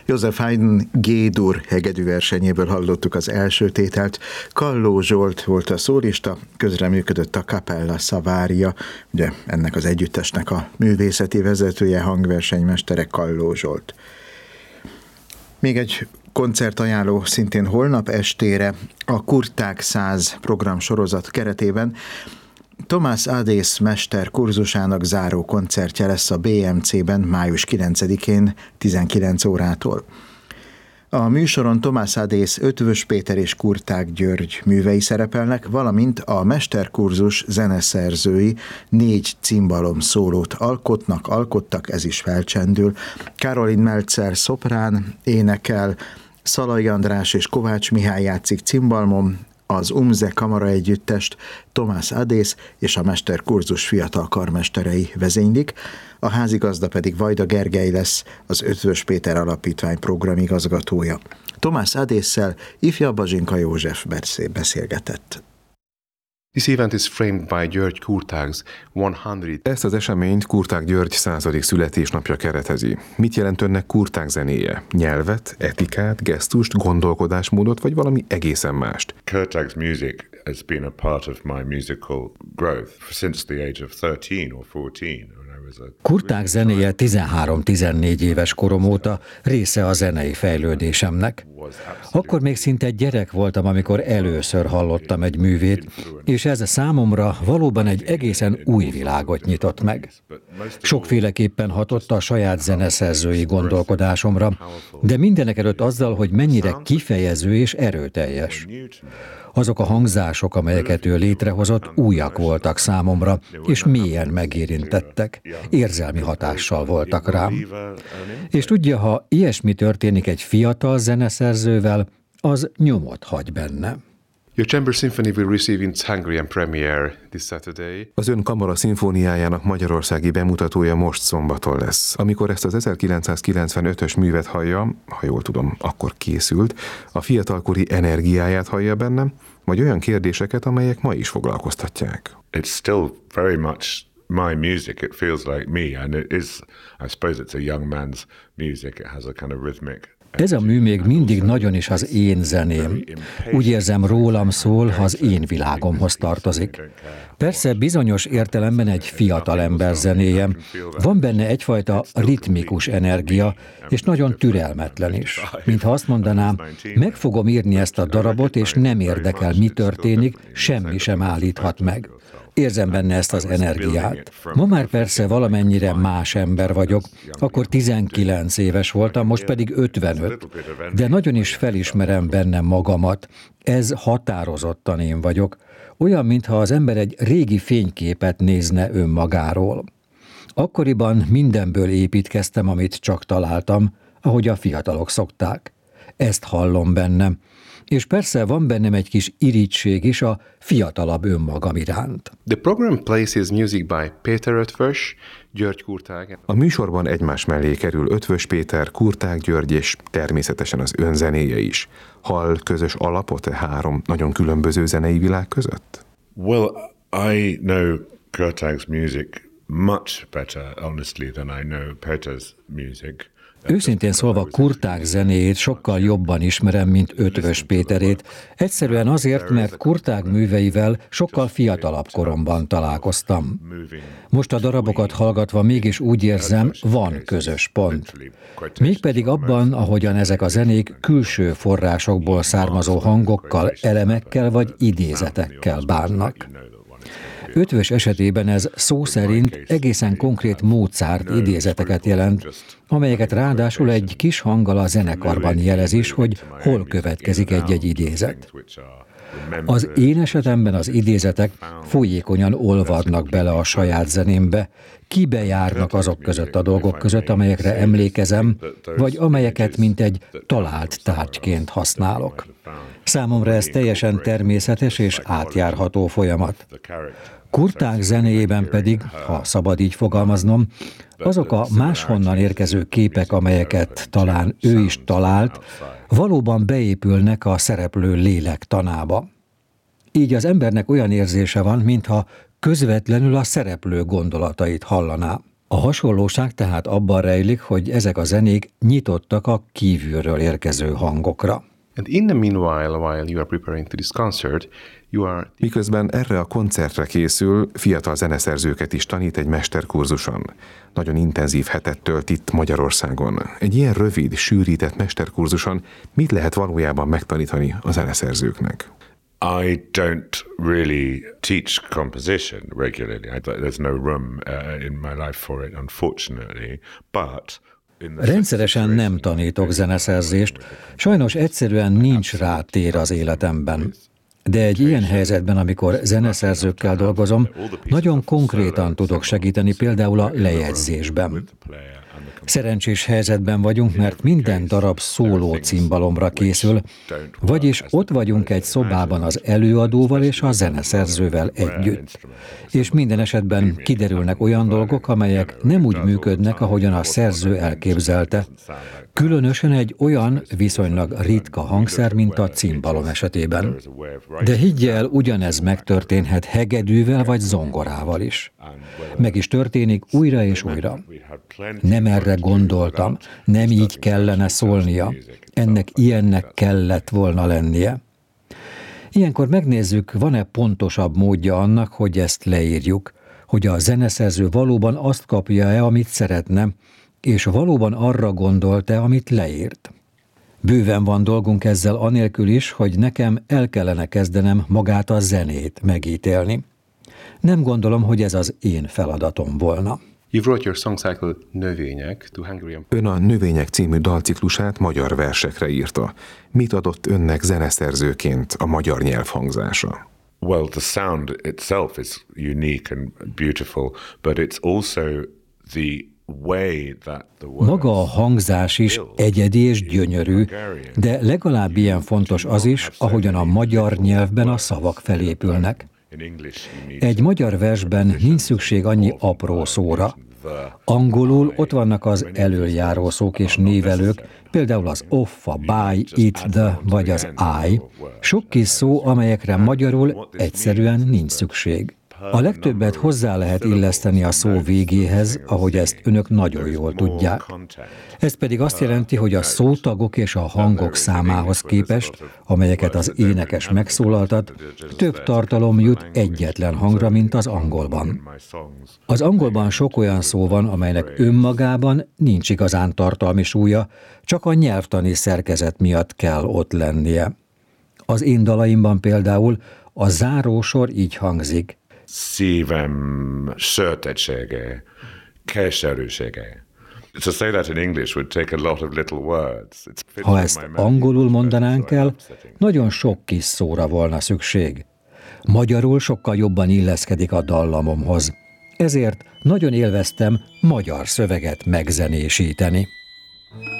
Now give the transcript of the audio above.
József Haydn G-dur hegedű versenyéből hallottuk az első tételt. Kalló Zsolt volt a szólista, közreműködött a Capella Savaria, ugye ennek az együttesnek a művészeti vezetője, hangversenymestere Kalló Zsolt. Még egy koncertajánló szintén holnap estére a Kurtág 100 programsorozat keretében Thomas Adès mester kurzusának záró koncertje lesz a BMC-ben május 9-én 19 órától. A műsoron Thomas Adès, Eötvös Péter és Kurtág György művei szerepelnek, valamint a mesterkurzus zeneszerzői 4 cimbalom szólót alkottak, ez is felcsendül. Caroline Meltzer szoprán énekel, Szalai András és Kovács Mihály játszik cimbalmon, az UMZE kamara együttest Thomas Adès és a mesterkurzus fiatal karmesterei vezénylik, a házigazda pedig Vajda Gergely lesz, az Eötvös Péter Alapítvány programigazgatója. Thomas Adésszel ifjabb Bazsinka József beszélgetett. This event is framed by György Kurtág's 100. Ezt az eseményt Kurtág György 100. születésnapja keretezi. Mit jelent önnek Kurtág zenéje? Nyelvet, etikát, gesztust, gondolkodásmódot, vagy valami egészen mást? Kurtág's music has been a part of my musical growth since the age of 13 or 14. Kurtág zenéje 13-14 éves korom óta része a zenei fejlődésemnek. Akkor még szinte gyerek voltam, amikor először hallottam egy művét, és ez számomra valóban egy egészen új világot nyitott meg. Sokféleképpen hatott a saját zeneszerzői gondolkodásomra, de mindenekelőtt azzal, hogy mennyire kifejező és erőteljes. Azok a hangzások, amelyeket ő létrehozott, újak voltak számomra, és mélyen megérintettek, érzelmi hatással voltak rám. És tudja, ha ilyesmi történik egy fiatal zeneszerzővel, az nyomot hagy benne. Your chamber symphony will receive its Hungarian premiere this Saturday. Az ön kamara szimfóniájának magyarországi bemutatója most szombaton lesz. Amikor ezt az 1995-ös művet hallja, ha jól tudom, akkor készült, a fiatalkori energiáját hallja bennem, vagy olyan kérdéseket, amelyek ma is foglalkoztatják. It's still very much my music. It feels like me, and it is, I suppose it's a young man's music. It has a kind of rhythmic. Ez a mű még mindig nagyon is az én zeném. Úgy érzem, rólam szól, az én világomhoz tartozik. Persze bizonyos értelemben egy fiatal ember zenéje. Van benne egyfajta ritmikus energia, és nagyon türelmetlen is. Mintha azt mondanám, meg fogom írni ezt a darabot, és nem érdekel, mi történik, semmi sem állíthat meg. Érzem benne ezt az energiát. Ma már persze valamennyire más ember vagyok, akkor 19 éves voltam, most pedig 55, de nagyon is felismerem benne magamat. Ez határozottan én vagyok, olyan, mintha az ember egy régi fényképet nézne önmagáról. Akkoriban mindenből építkeztem, amit csak találtam, ahogy a fiatalok szokták. Ezt hallom bennem. És persze van bennem egy kis irigység is a fiatalabb önmagam iránt. The program places music by Péter Eötvös, György Kurtág. A műsorban egymás mellé kerül Eötvös Péter, Kurtág György és természetesen az ön zenéje is. Hall közös alapot 3 nagyon különböző zenei világ között? Well, I know Kurtág's music much better, honestly, than I know Péter's music. Őszintén szólva Kurtág zenéjét sokkal jobban ismerem, mint Eötvös Péterét, egyszerűen azért, mert Kurtág műveivel sokkal fiatalabb koromban találkoztam. Most a darabokat hallgatva mégis úgy érzem, van közös pont. Mégpedig abban, ahogyan ezek a zenék külső forrásokból származó hangokkal, elemekkel vagy idézetekkel bánnak. Eötvös esetében ez szó szerint egészen konkrét Mozart idézeteket jelent, amelyeket ráadásul egy kis hanggal a zenekarban jelez is, hogy hol következik egy-egy idézet. Az én esetemben az idézetek folyékonyan olvadnak bele a saját zenémbe, kibejárnak azok között a dolgok között, amelyekre emlékezem, vagy amelyeket mint egy talált tárgyként használok. Számomra ez teljesen természetes és átjárható folyamat. Kurtág zenéjében pedig, ha szabad így fogalmaznom, azok a máshonnan érkező képek, amelyeket talán ő is talált, valóban beépülnek a szereplő lélektanába. Így az embernek olyan érzése van, mintha közvetlenül a szereplő gondolatait hallaná. A hasonlóság tehát abban rejlik, hogy ezek a zenék nyitottak a kívülről érkező hangokra. And in the meanwhile, while you are preparing to this concert, you are... Miközben erre a koncertre készül, fiatal zeneszerzőket is tanít egy mesterkurzuson. Nagyon intenzív hetet tölt itt Magyarországon. Egy ilyen rövid, sűrített mesterkurzuson mit lehet valójában megtanítani a zeneszerzőknek? I don't really teach composition regularly. There's no room in my life for it, unfortunately. But rendszeresen nem tanítok zeneszerzést, sajnos egyszerűen nincs rá tér az életemben. De egy ilyen helyzetben, amikor zeneszerzőkkel dolgozom, nagyon konkrétan tudok segíteni például a lejegyzésben. Szerencsés helyzetben vagyunk, mert minden darab szóló cimbalomra készül, vagyis ott vagyunk egy szobában az előadóval és a zeneszerzővel együtt. És minden esetben kiderülnek olyan dolgok, amelyek nem úgy működnek, ahogyan a szerző elképzelte. Különösen egy olyan viszonylag ritka hangszer, mint a cimbalom esetében. De higgy el, ugyanez megtörténhet hegedűvel vagy zongorával is. Meg is történik újra és újra. Nem erre gondoltam, nem így kellene szólnia, ennek ilyennek kellett volna lennie. Ilyenkor megnézzük, van-e pontosabb módja annak, hogy ezt leírjuk, hogy a zeneszerző valóban azt kapja-e, amit szeretne, és valóban arra gondolt-e, amit leírt. Bőven van dolgunk ezzel anélkül is, hogy nekem el kellene kezdenem magát a zenét megítélni. Nem gondolom, hogy ez az én feladatom volna. You wrote your song cycle Növények to Hungarian... Ön a Növények című dalciklusát magyar versekre írta. Mit adott önnek zeneszerzőként a magyar nyelv hangzása? Well, the sound itself is unique and beautiful, but it's also the way that the words... Maga a hangzás is egyedi és gyönyörű, de legalább ilyen fontos az is, ahogyan a magyar nyelvben a szavak felépülnek. Egy magyar versben nincs szükség annyi apró szóra. Angolul ott vannak az elöljáró szók és névelők, például az off, a by, it, the vagy az I. Sok kis szó, amelyekre magyarul egyszerűen nincs szükség. A legtöbbet hozzá lehet illeszteni a szó végéhez, ahogy ezt önök nagyon jól tudják. Ez pedig azt jelenti, hogy a szótagok és a hangok számához képest, amelyeket az énekes megszólaltat, több tartalom jut egyetlen hangra, mint az angolban. Az angolban sok olyan szó van, amelynek önmagában nincs igazán tartalmi súlya, csak a nyelvtani szerkezet miatt kell ott lennie. Az én dalaimban például a zárósor így hangzik. Szívem sötétsége, keserűsége. To say that in English would take a lot of little words. Ha ezt angolul mondanánk el, nagyon sok kis szóra volna szükség. Magyarul sokkal jobban illeszkedik a dallamomhoz. Ezért nagyon élveztem magyar szöveget megzenésíteni.